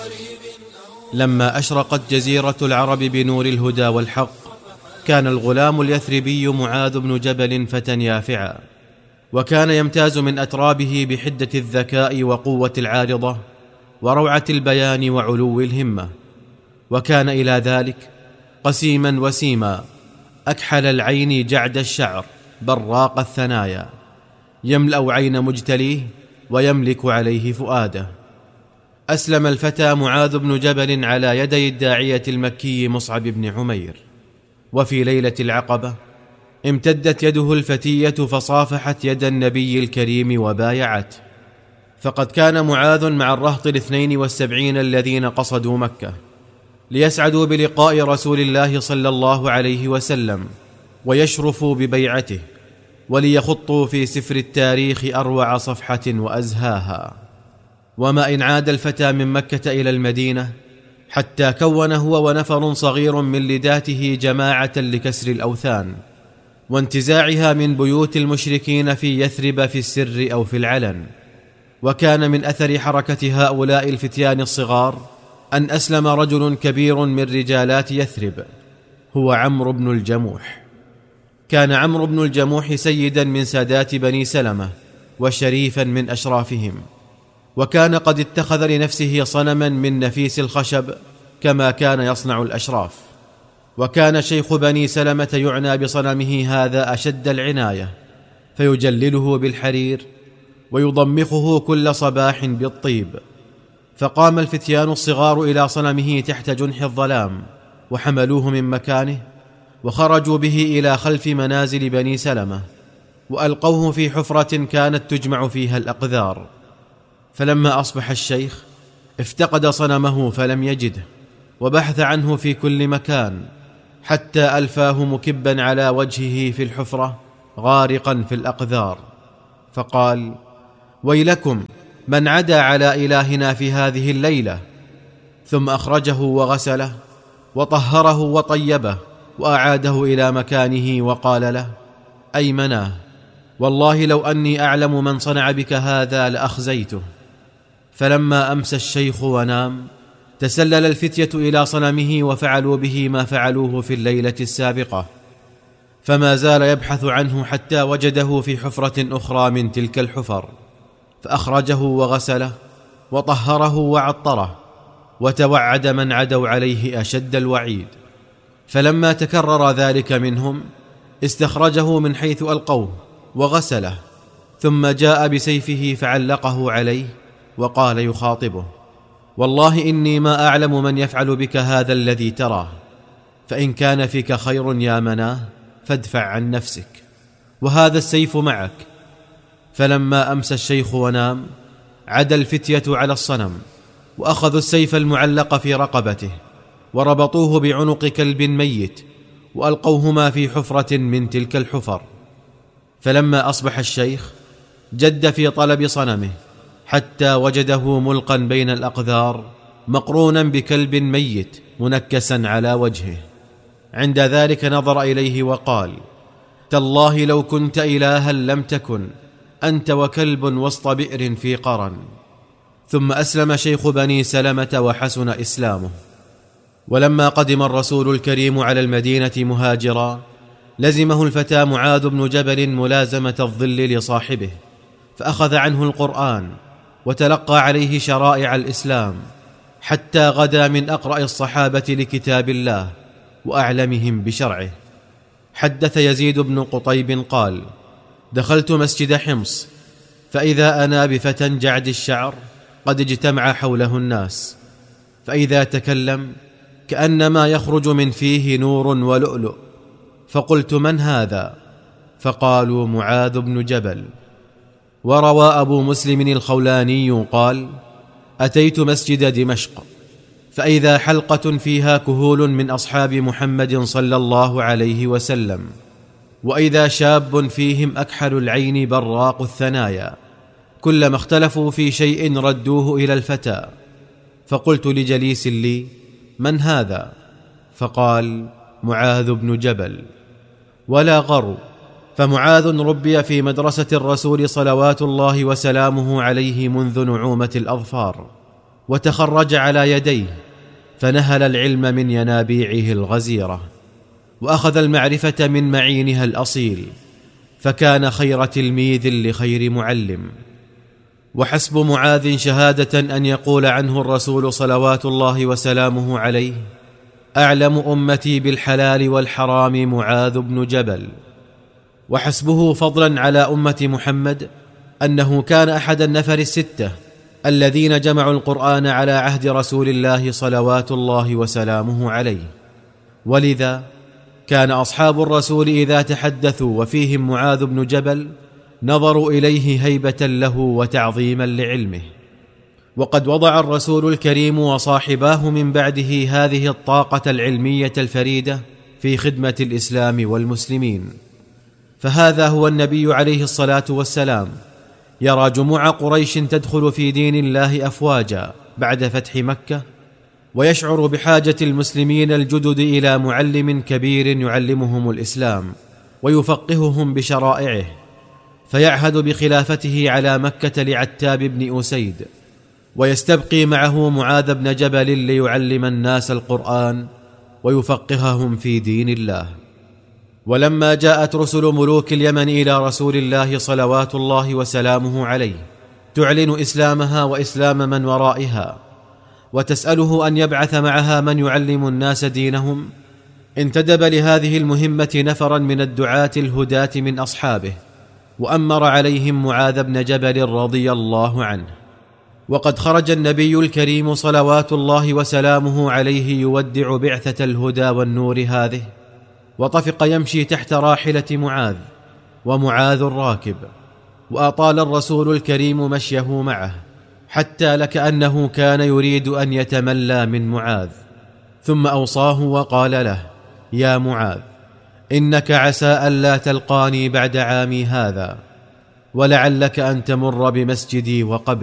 لما أشرقت جزيرة العرب بنور الهدى والحق، كان الغلام اليثربي معاذ بن جبل فتى يافعا، وكان يمتاز من أترابه بحدة الذكاء وقوة العارضة وروعة البيان وعلو الهمة، وكان إلى ذلك قسيما وسيما، أكحل العين جعد الشعر براق الثنايا، يملأ عين مجتليه ويملك عليه فؤاده. أسلم الفتى معاذ بن جبل على يدي الداعية المكي مصعب بن عمير، وفي ليلة العقبة امتدت يده الفتية فصافحت يد النبي الكريم وبايعته، فقد كان معاذ مع الرهط 72 الذين قصدوا مكة ليسعدوا بلقاء رسول الله صلى الله عليه وسلم ويشرفوا ببيعته، وليخطوا في سفر التاريخ أروع صفحة وأزهاها. وما إن عاد الفتى من مكة إلى المدينة حتى كون هو ونفر صغير من لداته جماعة لكسر الأوثان وانتزاعها من بيوت المشركين في يثرب في السر أو في العلن. وكان من أثر حركة هؤلاء الفتيان الصغار أن أسلم رجل كبير من رجالات يثرب، هو عمرو بن الجموح. كان عمرو بن الجموح سيدا من سادات بني سلمة وشريفا من أشرافهم، وكان قد اتخذ لنفسه صنما من نفيس الخشب كما كان يصنع الأشراف. وكان شيخ بني سلمة يعنى بصنمه هذا أشد العناية، فيجلله بالحرير ويضمخه كل صباح بالطيب. فقام الفتيان الصغار إلى صنمه تحت جنح الظلام، وحملوه من مكانه وخرجوا به إلى خلف منازل بني سلمة، وألقوه في حفرة كانت تجمع فيها الأقذار. فلما أصبح الشيخ افتقد صنمه فلم يجده، وبحث عنه في كل مكان حتى ألفاه مكبا على وجهه في الحفرة غارقا في الأقذار، فقال: ويلكم من عدا على إلهنا في هذه الليلة. ثم أخرجه وغسله وطهره وطيبه وأعاده إلى مكانه، وقال له: أيمناه، والله لو أني أعلم من صنع بك هذا لأخزيته. فلما أمسى الشيخ ونام تسلل الفتية إلى صنمه وفعلوا به ما فعلوه في الليلة السابقة، فما زال يبحث عنه حتى وجده في حفرة أخرى من تلك الحفر، فأخرجه وغسله وطهره وعطره، وتوعد من عدوا عليه أشد الوعيد. فلما تكرر ذلك منهم استخرجه من حيث ألقوه وغسله، ثم جاء بسيفه فعلقه عليه وقال يخاطبه: والله إني ما أعلم من يفعل بك هذا الذي تراه، فإن كان فيك خير يا مناه فادفع عن نفسك، وهذا السيف معك. فلما أمسى الشيخ ونام عدا الفتية على الصنم، وأخذوا السيف المعلق في رقبته وربطوه بعنق كلب ميت وألقوهما في حفرة من تلك الحفر. فلما أصبح الشيخ جد في طلب صنمه حتى وجده ملقا بين الأقذار مقرونا بكلب ميت منكسا على وجهه. عند ذلك نظر إليه وقال: تالله لو كنت إلها لم تكن أنت وكلب وسط بئر في قرن. ثم أسلم شيخ بني سلمة وحسن إسلامه. ولما قدم الرسول الكريم على المدينة مهاجرا لزمه الفتى معاذ بن جبل ملازمة الظل لصاحبه، فأخذ عنه القرآن وتلقى عليه شرائع الإسلام، حتى غدا من أقرأ الصحابة لكتاب الله وأعلمهم بشرعه. حدث يزيد بن قطيب قال: دخلت مسجد حمص فإذا أنا بفتى جعد الشعر قد اجتمع حوله الناس، فإذا تكلم كأنما يخرج من فيه نور ولؤلؤ، فقلت: من هذا؟ فقالوا: معاذ بن جبل. وروى أبو مسلم الخولاني قال: أتيت مسجد دمشق فإذا حلقة فيها كهول من أصحاب محمد صلى الله عليه وسلم، وإذا شاب فيهم أكحل العين براق الثنايا، كلما اختلفوا في شيء ردوه إلى الفتى. فقلت لجليس لي: من هذا؟ فقال: معاذ بن جبل. ولا غرو، فمعاذ ربي في مدرسة الرسول صلوات الله وسلامه عليه منذ نعومة الأظفار، وتخرج على يديه، فنهل العلم من ينابيعه الغزيرة، وأخذ المعرفة من معينها الأصيل، فكان خير تلميذ لخير معلم. وحسب معاذ شهادة أن يقول عنه الرسول صلوات الله وسلامه عليه: أعلم أمتي بالحلال والحرام معاذ بن جبل. وحسبه فضلا على أمة محمد أنه كان أحد النفر الستة الذين جمعوا القرآن على عهد رسول الله صلوات الله وسلامه عليه. ولذا كان أصحاب الرسول إذا تحدثوا وفيهم معاذ بن جبل نظروا إليه هيبة له وتعظيما لعلمه. وقد وضع الرسول الكريم وصاحباه من بعده هذه الطاقة العلمية الفريدة في خدمة الإسلام والمسلمين. فهذا هو النبي عليه الصلاة والسلام، يرى جموع قريش تدخل في دين الله أفواجا بعد فتح مكة، ويشعر بحاجة المسلمين الجدد إلى معلم كبير يعلمهم الإسلام ويفقههم بشرائعه، فيعهد بخلافته على مكة لعتاب بن أسيد، ويستبقي معه معاذ بن جبل ليعلم الناس القرآن ويفقههم في دين الله. ولما جاءت رسل ملوك اليمن إلى رسول الله صلوات الله وسلامه عليه تعلن إسلامها وإسلام من ورائها، وتسأله أن يبعث معها من يعلم الناس دينهم، انتدب لهذه المهمة نفرا من الدعاة الهداة من أصحابه، وأمر عليهم معاذ بن جبل رضي الله عنه. وقد خرج النبي الكريم صلوات الله وسلامه عليه يودع بعثة الهدى والنور هذه، وطفق يمشي تحت راحلة معاذ، ومعاذ راكب، وأطال الرسول الكريم مشيه معه حتى لكأنه كان يريد أن يتملى من معاذ، ثم أوصاه وقال له: يا معاذ، إنك عسى ألا تلقاني بعد عامي هذا، ولعلك أن تمر بمسجدي وقبري،